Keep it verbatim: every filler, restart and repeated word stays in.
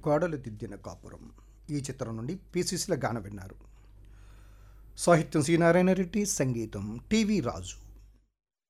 కోడలు దిద్దిన కాపురం ఈ చిత్రం నుండి పిసిసిల గాన విన్నారు. సాహిత్యం సి నారాయణ రెడ్డి, సంగీతం టివి రాజు.